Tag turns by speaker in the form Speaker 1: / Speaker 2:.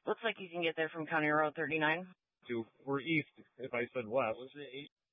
Speaker 1: Looks like you can get there from County Road 39.
Speaker 2: We're east, if I said west.